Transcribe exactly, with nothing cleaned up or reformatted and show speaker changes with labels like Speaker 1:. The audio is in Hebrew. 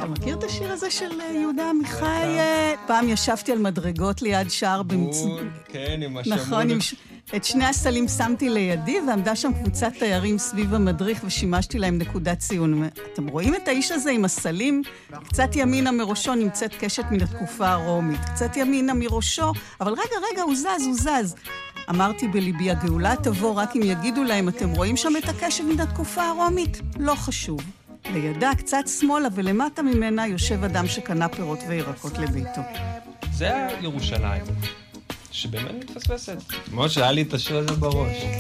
Speaker 1: אתה מכיר את השיר הזה של יהודה עמיחי? פעם ישבתי על מדרגות ליד שער במצוות.
Speaker 2: כן, עם השמות.
Speaker 1: נכון, את שני הסלים שמתי לידי, ועמדה שם קבוצת תיירים סביב המדריך, ושימשתי להם נקודת ציון. אתם רואים את האיש הזה עם הסלים? קצת ימינה מראשו נמצאת קשת מן התקופה הרומית. קצת ימינה מראשו, אבל רגע, רגע, הוא זז, הוא זז. אמרתי בליבי, הגאולה תבוא רק אם יגידו להם, אתם רואים שם את הקשת מן התקופה הרומית? לא חשוב. לידה, קצת שמאלה ולמטה ממנה, יושב אדם שקנה פירות וירקות לביתו.
Speaker 2: זה ירושלים, שבאמת מתפספסת. כמו שהיה לי את השיר הזה בראש.